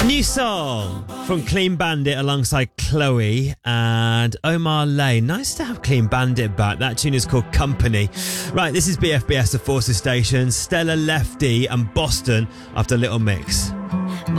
New song from Clean Bandit alongside Chloe and Omar Lane. Nice to have Clean Bandit back. That tune is called Company. Right, this is BFBS, the Forces Station. Stella Lefty and Boston after Little Mix.